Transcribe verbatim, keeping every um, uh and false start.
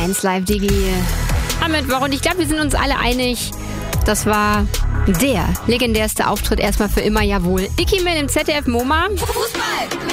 eins Live Digi am Mittwoch. Und ich glaube, wir sind uns alle einig, das war der legendärste Auftritt erstmal für immer, jawohl. Dicky Man im Z D F MoMA. Fußball!